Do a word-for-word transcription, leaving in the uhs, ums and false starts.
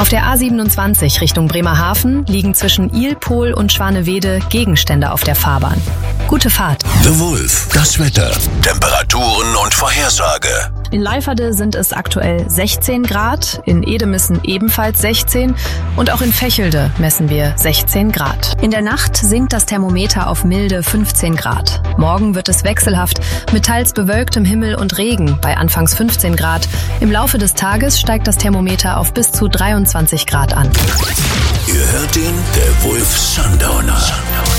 Auf der A siebenundzwanzig Richtung Bremerhaven liegen zwischen Ilpol und Schwanewede Gegenstände auf der Fahrbahn. Gute Fahrt. The Wolf, das Wetter, Temperaturen und Vorhersage. In Leiferde sind es aktuell sechzehn Grad, in Edemissen ebenfalls sechzehn und auch in Vechelde messen wir sechzehn Grad. In der Nacht sinkt das Thermometer auf milde fünfzehn Grad. Morgen wird es wechselhaft mit teils bewölktem Himmel und Regen bei anfangs fünfzehn Grad. Im Laufe des Tages steigt das Thermometer auf bis zu dreiundzwanzig Grad an. Ihr hört ihn, der Wolf Sundowner.